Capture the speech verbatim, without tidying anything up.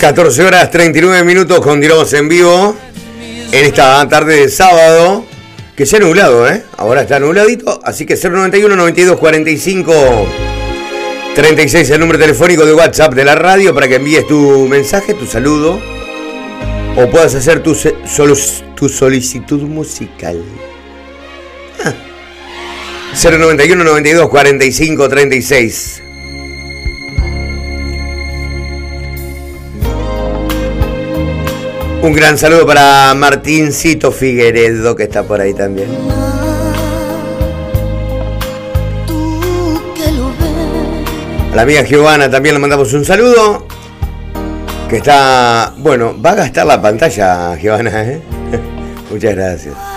catorce horas treinta y nueve minutos, continuamos en vivo en esta tarde de sábado, que se ha nublado, ¿eh? Ahora está nubladito, así que cero noventa y uno, noventa y dos, cuarenta y cinco, treinta y seis el número telefónico de WhatsApp de la radio para que envíes tu mensaje, tu saludo, o puedas hacer tu, tu solicitud musical. Ah. cero noventa y uno, noventa y dos, cuarenta y cinco, treinta y seis. Un gran saludo para Martincito Figueredo, que está por ahí también. A la amiga Giovanna también le mandamos un saludo. Que está... Bueno, va a gastar la pantalla, Giovanna, ¿eh? Muchas gracias.